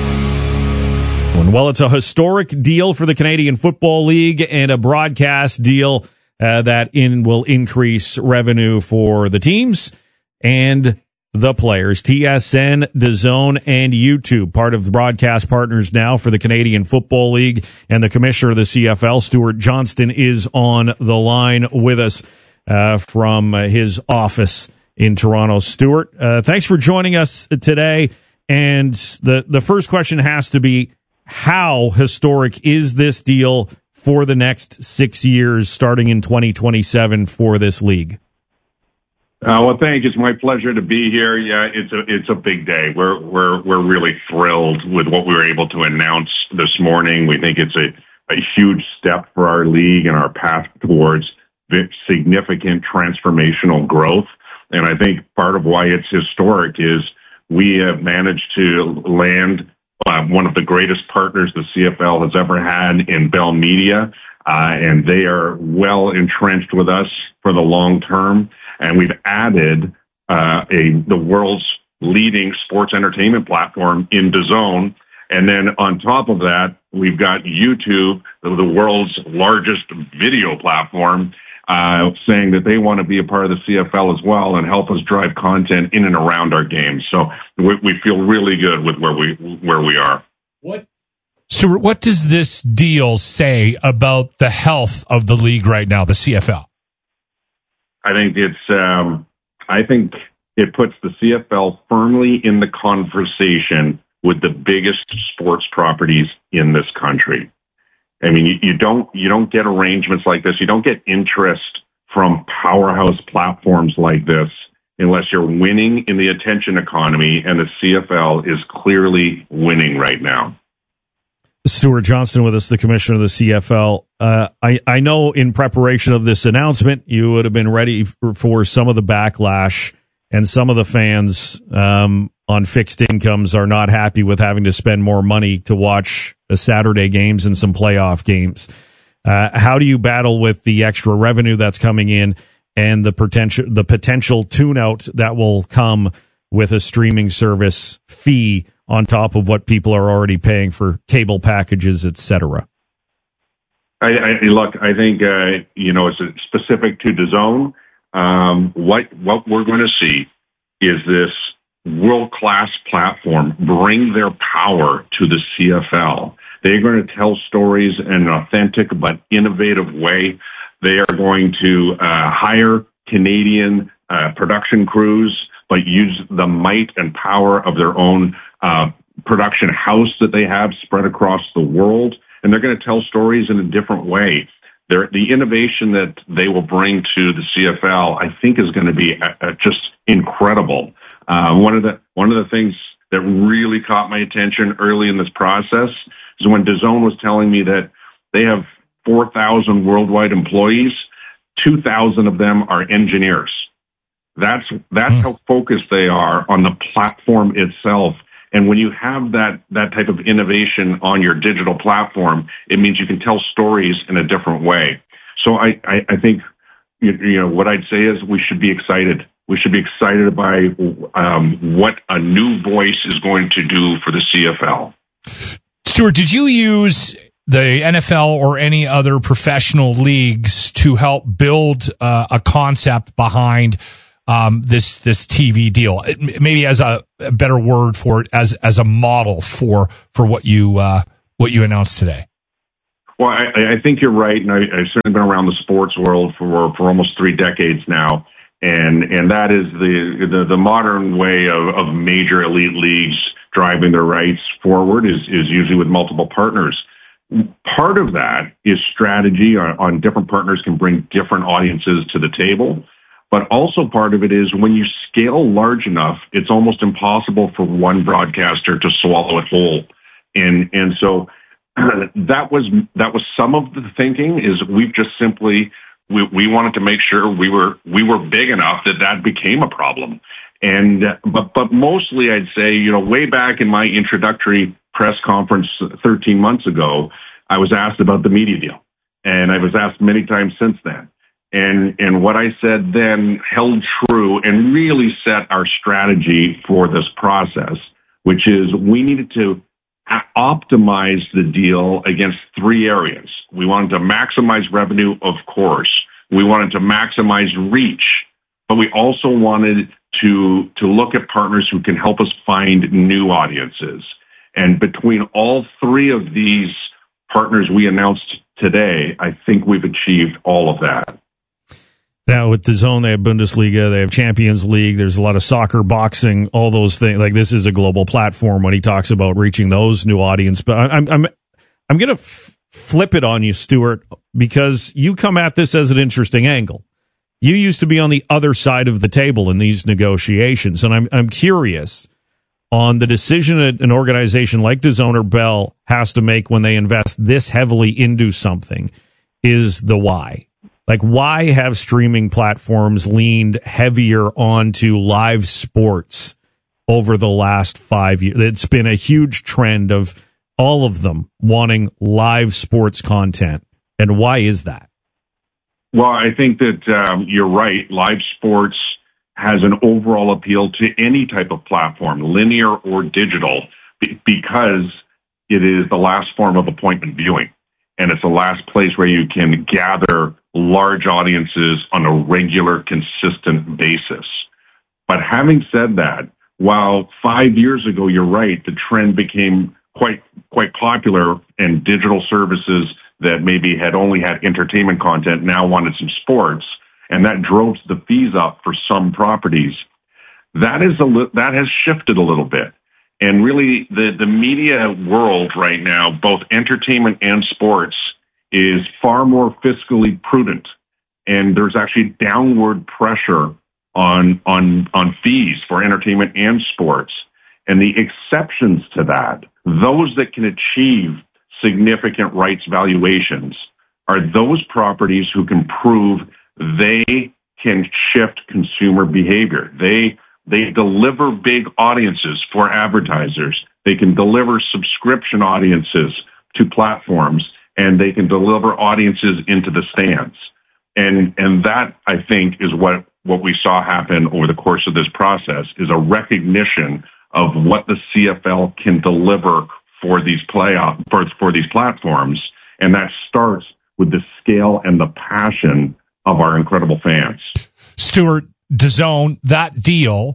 Well, it's a historic deal for the Canadian Football League and a broadcast deal uh, that in will increase revenue for the teams and the players. T S N, DAZN, and YouTube, part of the broadcast partners now for the Canadian Football League. And the commissioner of the C F L, Stuart Johnston, is on the line with us uh, from his office in Toronto. Stuart, uh, thanks for joining us today. And the, the first question has to be, how historic is this deal for the next six years, starting in twenty twenty-seven for this league?
Uh, well, thank you. It's my pleasure to be here. Yeah, it's a it's a big day. We're we're we're really thrilled with what we were able to announce this morning. We think it's a, a huge step for our league and our path towards significant transformational growth. And I think part of why it's historic is we have managed to land uh, one of the greatest partners the C F L has ever had in Bell Media, uh, and they are well entrenched with us for the long term. And we've added uh, a the world's leading sports entertainment platform in DAZN. And then on top of that, we've got YouTube, the world's largest video platform, uh, saying that they want to be a part of the C F L as well and help us drive content in and around our games. So we, we feel really good with where we where we are.
What? Stuart, what does this deal say about the health of the league right now, the C F L?
I think it's, um, I think it puts the C F L firmly in the conversation with the biggest sports properties in this country. I mean, you, you don't, you don't get arrangements like this. You don't get interest from powerhouse platforms like this unless you're winning in the attention economy, and the C F L is clearly winning right now.
Stuart Johnston with us, the commissioner of the C F L. Uh, I, I know in preparation of this announcement, you would have been ready for, for some of the backlash, and some of the fans um, on fixed incomes are not happy with having to spend more money to watch a Saturday games and some playoff games. Uh, how do you battle with the extra revenue that's coming in and the potential the potential tune-out that will come with a streaming service fee on top of what people are already paying for cable packages, et cetera?
I, I, look, I think, uh, you know, it's specific to DAZN. Um, what, what we're going to see is this world-class platform bring their power to the C F L. They're going to tell stories in an authentic but innovative way. They are going to uh, hire Canadian uh, production crews, but use the might and power of their own uh, production house that they have spread across the world. And they're going to tell stories in a different way. They're, the innovation that they will bring to the C F L, I think, is going to be uh, just incredible. Uh, one of the one of the things that really caught my attention early in this process is when DAZN was telling me that they have four thousand worldwide employees, two thousand of them are engineers. That's that's mm. how focused they are on the platform itself. And when you have that that type of innovation on your digital platform, it means you can tell stories in a different way. So I, I, I think, you, you know, what I'd say is we should be excited. We should be excited by um, what a new voice is going to do for the C F L.
Stuart, did you use the N F L or any other professional leagues to help build uh, a concept behind um, this this T V deal? It, maybe as a, a better word for it, as as a model for for what you uh, what you announced today.
Well, I, I think you're right, and I, I've certainly been around the sports world for for almost three decades now, and and that is the the, the modern way of, of major elite leagues driving their rights forward is is usually with multiple partners. Part of that is strategy on, on different partners can bring different audiences to the table. But also part of it is when you scale large enough, it's almost impossible for one broadcaster to swallow it whole. And, and so that was, that was some of the thinking is we've just simply, we, we wanted to make sure we were, we were big enough that that became a problem. And, uh, but, but mostly I'd say, you know, way back in my introductory press conference thirteen months ago, I was asked about the media deal, and I was asked many times since then. And, and what I said then held true and really set our strategy for this process, which is we needed to optimize the deal against three areas. We wanted to maximize revenue, of course. We wanted to maximize reach, but we also wanted to, to look at partners who can help us find new audiences. And between all three of these partners we announced today, I think we've achieved all of that.
Now, with DAZN, they have Bundesliga, they have Champions League, there's a lot of soccer, boxing, all those things. Like, this is a global platform when he talks about reaching those new audience. But I'm I'm I'm going to f- flip it on you, Stuart, because you come at this as an interesting angle. You used to be on the other side of the table in these negotiations, and I'm I'm curious on the decision an organization like DAZN or Bell has to make when they invest this heavily into something is the why. Like, why have streaming platforms leaned heavier onto live sports over the last five years? It's been a huge trend of all of them wanting live sports content. And why is that?
Well, I think that um, you're right. Live sports has an overall appeal to any type of platform, linear or digital, because it is the last form of appointment viewing. And it's the last place where you can gather large audiences on a regular, consistent basis. But having said that, while five years ago, you're right, the trend became quite, quite popular, and digital services that maybe had only had entertainment content now wanted some sports, and that drove the fees up for some properties. That is a li- that has shifted a little bit. And really, the, the media world right now, both entertainment and sports, is far more fiscally prudent. And there's actually downward pressure on, on, on fees for entertainment and sports. And the exceptions to that, those that can achieve significant rights valuations, are those properties who can prove they can shift consumer behavior. They They deliver big audiences for advertisers. They can deliver subscription audiences to platforms, and they can deliver audiences into the stands. And and that, I think, is what, what we saw happen over the course of this process, is a recognition of what the C F L can deliver for these playoff for, for these platforms. And that starts with the scale and the passion of our incredible fans.
Stuart, DAZN, that deal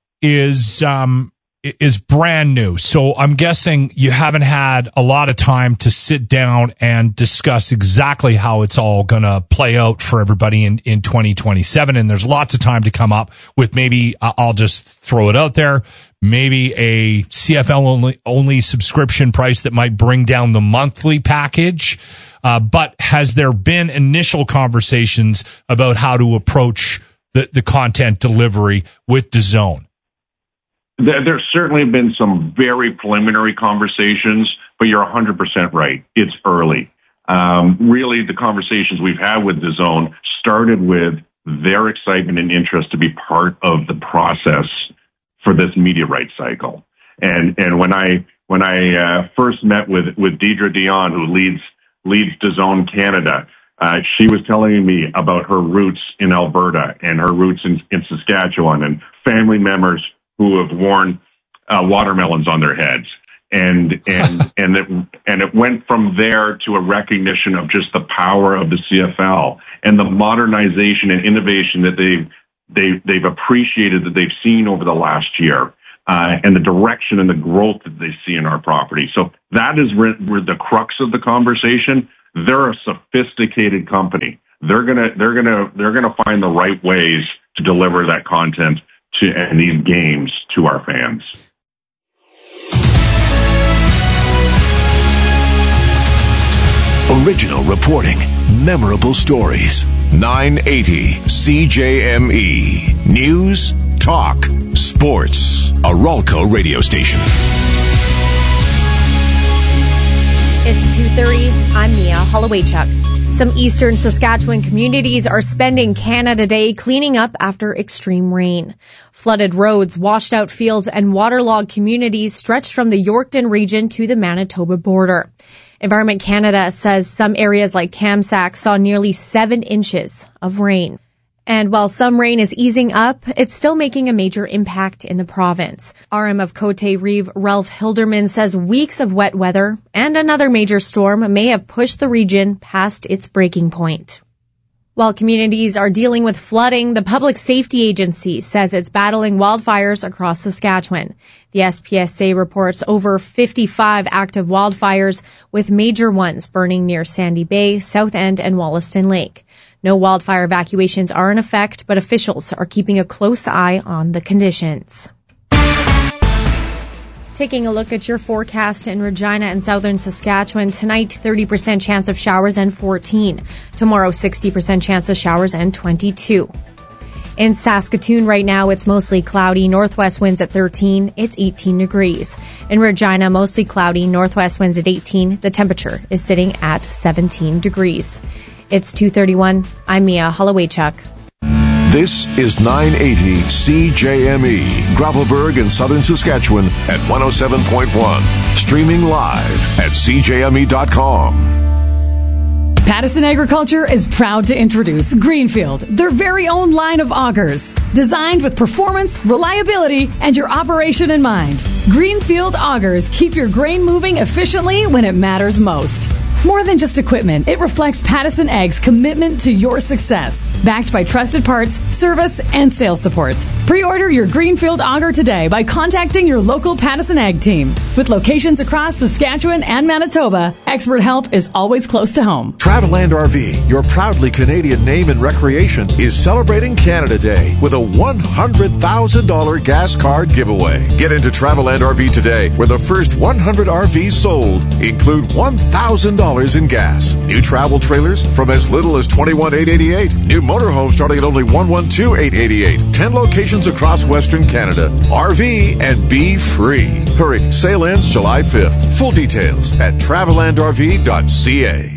is um, is brand new. So I'm guessing you haven't had a lot of time to sit down and discuss exactly how it's all going to play out for everybody in, in twenty twenty-seven. And there's lots of time to come up with maybe, uh, I'll just throw it out there, maybe a C F L only, only subscription price that might bring down the monthly package. Uh, but has there been initial conversations about how to approach the, the content delivery with DAZN?
There, there's certainly been some very preliminary conversations, but you're one hundred percent right. It's early. Um, really, the conversations we've had with DAZN started with their excitement and interest to be part of the process for this media rights cycle. And and when I when I uh, first met with with Deidre Dion, who leads leads DAZN Canada, Uh, she was telling me about her roots in Alberta and her roots in, in Saskatchewan, and family members who have worn uh, watermelons on their heads. and and and it and it went from there to a recognition of just the power of the C F L and the modernization and innovation that they've they they've appreciated, that they've seen over the last year, uh, and the direction and the growth that they see in our property. So that is where, where the crux of the conversation. They're a sophisticated company. They're gonna they're gonna they're gonna find the right ways to deliver that content to and these games to our fans.
Original reporting, memorable stories. nine eighty C J M E. News, talk, sports. A Ralco radio station.
It's two thirty. I'm Mia Hollowaychuk. Some eastern Saskatchewan communities are spending Canada Day cleaning up after extreme rain. Flooded roads, washed out fields, and waterlogged communities stretched from the Yorkton region to the Manitoba border. Environment Canada says some areas like Kamsack saw nearly seven inches of rain. And while some rain is easing up, it's still making a major impact in the province. R M of Cote Reeve, Ralph Hilderman, says weeks of wet weather and another major storm may have pushed the region past its breaking point. While communities are dealing with flooding, the Public Safety Agency says it's battling wildfires across Saskatchewan. The S P S A reports over fifty-five active wildfires, with major ones burning near Sandy Bay, South End, and Wollaston Lake. No wildfire evacuations are in effect, but officials are keeping a close eye on the conditions. Taking a look at your forecast in Regina and southern Saskatchewan. Tonight, thirty percent chance of showers and fourteen. Tomorrow, sixty percent chance of showers and twenty-two. In Saskatoon right now, it's mostly cloudy. Northwest winds at thirteen. It's eighteen degrees. In Regina, mostly cloudy. Northwest winds at eighteen. The temperature is sitting at seventeen degrees. It's two thirty-one. I'm Mia Hollowaychuk.
This is nine eighty C J M E, Gravelburg in southern Saskatchewan at one oh seven point one. Streaming live at c j m e dot com.
Pattison Agriculture is proud to introduce Greenfield, their very own line of augers, designed with performance, reliability, and your operation in mind. Greenfield augers keep your grain moving efficiently when it matters most. More than just equipment, it reflects Pattison Ag's commitment to your success, backed by trusted parts, service, and sales support. Pre-order your Greenfield auger today by contacting your local Pattison Ag team. With locations across Saskatchewan and Manitoba, expert help is always close to home.
Travelland R V, your proudly Canadian name in recreation, is celebrating Canada Day with a one hundred thousand dollars gas card giveaway. Get into Travelland R V today, where the first one hundred R Vs sold include one thousand dollars in gas. New travel trailers from as little as twenty-one thousand eight hundred eighty-eight dollars. New motorhomes starting at only one hundred twelve thousand eight hundred eighty-eight dollars. ten locations across Western Canada. R V and be free. Hurry, sale ends July fifth. Full details at travelland r v dot c a.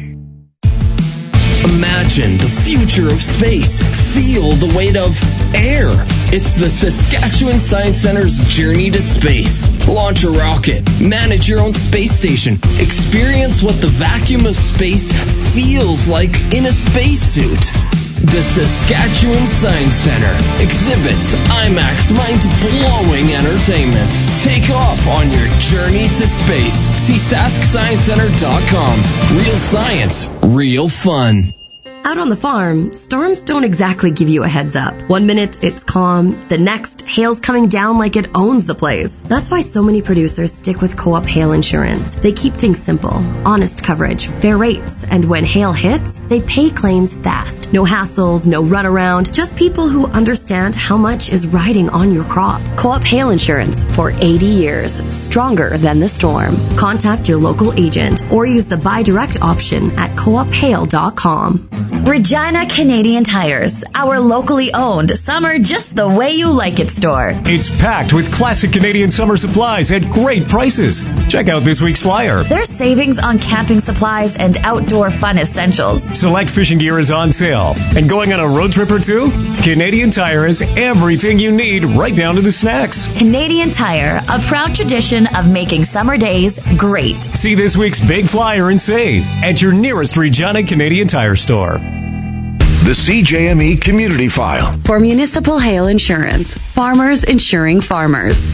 Imagine the future of space. Feel the weight of air. It's the Saskatchewan Science Center's Journey to Space. Launch a rocket. Manage your own space station. Experience what the vacuum of space feels like in a spacesuit. The Saskatchewan Science Center exhibits IMAX mind-blowing entertainment. Take off on your journey to space. See sask science center dot com. Real science, real fun.
Out on the farm, storms don't exactly give you a heads up. One minute, it's calm. The next, hail's coming down like it owns the place. That's why so many producers stick with Co-op Hail Insurance. They keep things simple, honest coverage, fair rates, and when hail hits, they pay claims fast. No hassles, no runaround, just people who understand how much is riding on your crop. Co-op Hail Insurance for eighty years, stronger than the storm. Contact your local agent or use the buy direct option at co op hail dot com.
Regina Canadian Tires, our locally owned summer just the way you like it store.
It's packed with classic Canadian summer supplies at great prices. Check out this week's flyer.
There's savings on camping supplies and outdoor fun essentials.
Select fishing gear is on sale. And going on a road trip or two? Canadian Tire has everything you need, right down to the snacks.
Canadian Tire, a proud tradition of making summer days great.
See this week's big flyer and save at your nearest Regina Canadian Tire store.
The C J M E Community File.
For municipal hail insurance, farmers insuring farmers.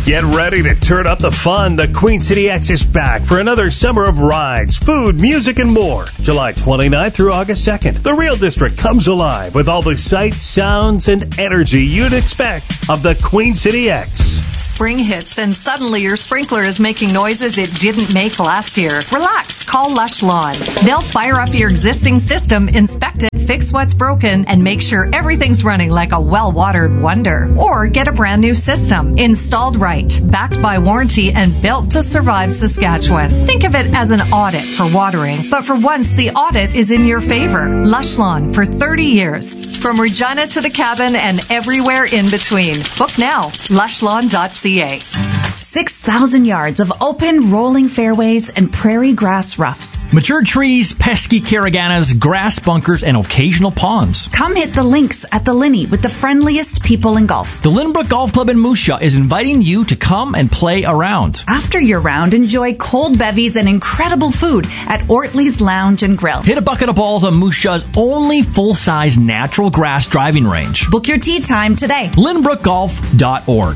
Get ready to turn up the fun. The Queen City X is back for another summer of rides, food, music, and more. July twenty-ninth through August second. The Real District comes alive with all the sights, sounds, and energy you'd expect of the Queen City X.
Spring hits and suddenly your sprinkler is making noises it didn't make last year. Relax. Call Lush Lawn. They'll fire up your existing system, inspect it, fix what's broken, and make sure everything's running like a well-watered wonder. Or get a brand new system. Installed right, backed by warranty, and built to survive Saskatchewan. Think of it as an audit for watering, but for once the audit is in your favor. Lush Lawn for thirty years. From Regina to the cabin and everywhere in between. Book now. lush lawn dot c a.
six thousand yards of open, rolling fairways and prairie grass roughs.
Mature trees, pesky caraganas, grass bunkers, and occasional ponds.
Come hit the links at the Linney with the friendliest people in golf.
The Lynbrook Golf Club in Moose Jaw is inviting you to come and play around.
After your round, enjoy cold bevies and incredible food at Ortley's Lounge and Grill.
Hit a bucket of balls on Moose Jaw's only full-size natural grass driving range.
Book your tee time today.
lynbrook golf dot org.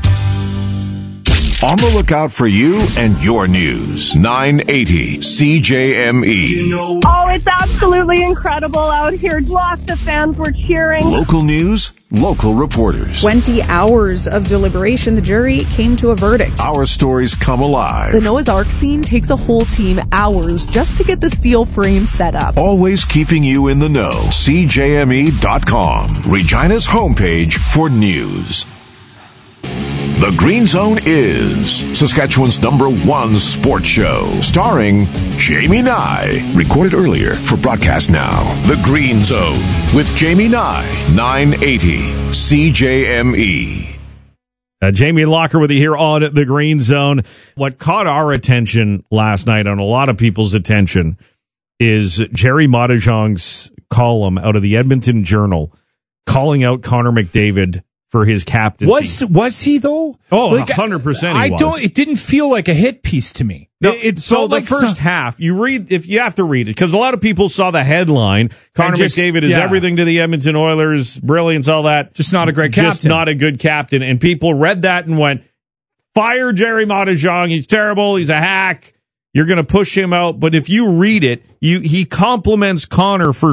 On the lookout for you and your news. nine eighty C J M E.
Oh, it's absolutely incredible out here. Lots of fans were cheering.
Local news, local reporters.
twenty hours of deliberation, the jury came to a verdict.
Our stories come alive.
The Noah's Ark scene takes a whole team hours just to get the steel frame set up.
Always keeping you in the know. C J M E dot com. Regina's homepage for news. The Green Zone is Saskatchewan's number one sports show, starring Jamie Nye. Recorded earlier for broadcast now. The Green Zone with Jamie Nye, nine eighty C J M E.
Uh, Jamie Locker with you here on The Green Zone. What caught our attention last night, and a lot of people's attention, is Jerry Modijong's column out of the Edmonton Journal calling out Connor McDavid for his captaincy.
Was was he though?
Oh,
like,
one hundred percent he
I
was.
don't. It didn't feel like a hit piece to me.
No,
it, it
so
felt
the
like
first
some,
half, you read, if you have to read it, because a lot of people saw the headline, Connor
just,
McDavid is
yeah.
everything to the Edmonton Oilers, brilliance, all that.
Just not a great
Just
captain.
not a good captain. And people read that and went, fire Jerry Modijong. He's terrible. He's a hack. You're going to push him out. But if you read it, you he compliments Connor for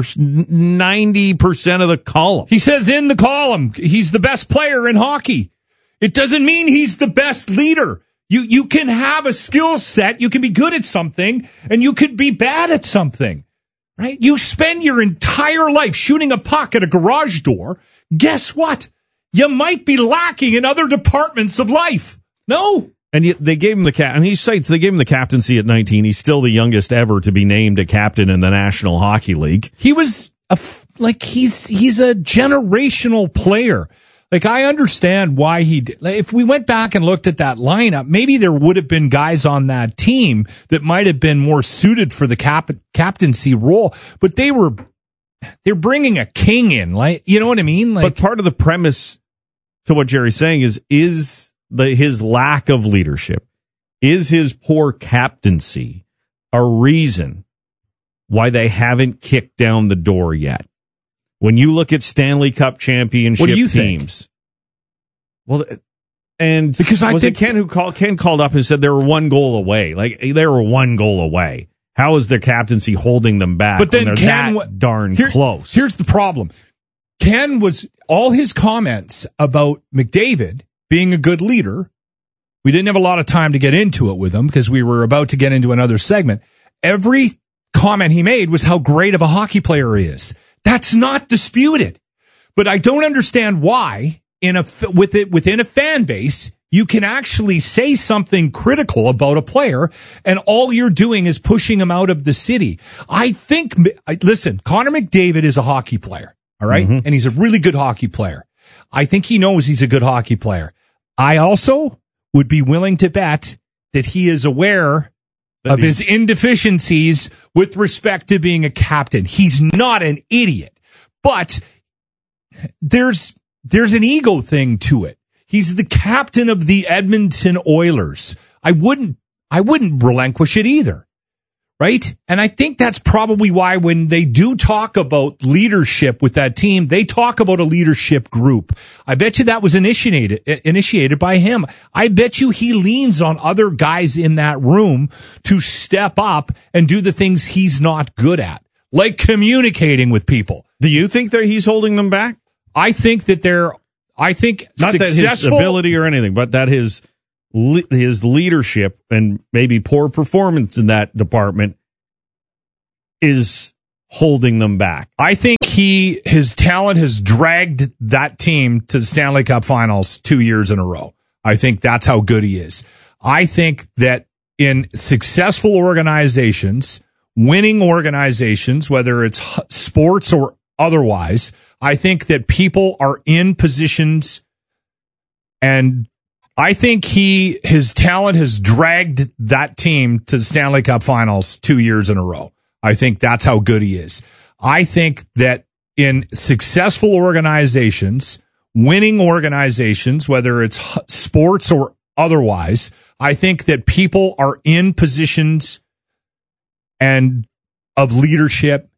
ninety percent of the column.
He says in the column, he's the best player in hockey. It doesn't mean he's the best leader. You you can have a skill set, you can be good at something, and you could be bad at something. Right? You spend your entire life shooting a puck at a garage door. Guess what? You might be lacking in other departments of life. No.
And yet they gave him the cap, and he cites they gave him the captaincy at nineteen. He's still the youngest ever to be named a captain in the National Hockey League.
He was a f- like he's he's a generational player. Like, I understand why he did. Like, if we went back and looked at that lineup, maybe there would have been guys on that team that might have been more suited for the cap- captaincy role. But they were they're bringing a king in, like, you know what I mean? Like,
but part of the premise to what Jerry's saying is is the his lack of leadership, is his poor captaincy a reason why they haven't kicked down the door yet? When you look at Stanley Cup championship
what do you
teams, think? well, and
because I
was
think
it Ken who called Ken called up and said they were one goal away. Like, they were one goal away. How is their captaincy holding them back?
But then
when they're
Ken
that darn
here,
close.
Here's the problem: Ken was all his comments about McDavid being a good leader. We didn't have a lot of time to get into it with him because we were about to get into another segment. Every comment he made was how great of a hockey player he is. That's not disputed. But I don't understand why in a with it within a fan base you can actually say something critical about a player and all you're doing is pushing him out of the city. I think listen, Connor McDavid is a hockey player, all right? Mm-hmm. And he's a really good hockey player. I think he knows he's a good hockey player. I also would be willing to bet that he is aware of his indeficiencies with respect to being a captain. He's not an idiot, but there's there's an ego thing to it. He's the captain of the Edmonton Oilers. I wouldn't I wouldn't relinquish it either. right? And I think that's probably why when they do talk about leadership with that team, they talk about a leadership group. I bet you that was initiated initiated by him. I bet you he leans on other guys in that room to step up and do the things he's not good at, like communicating with people.
Do you think that he's holding them back?
I think that they're, I think
not
successful,
that his ability or anything, but that his his leadership and maybe poor performance in that department is holding them back.
I think he his talent has dragged that team to the Stanley Cup Finals two years in a row. I think that's how good he is. I think that in successful organizations, winning organizations, whether it's sports or otherwise, I think that people are in positions, and I think he his talent has dragged that team to the Stanley Cup Finals two years in a row. I think that's how good he is. I think that in successful organizations, winning organizations, whether it's sports or otherwise, I think that people are in positions and of leadership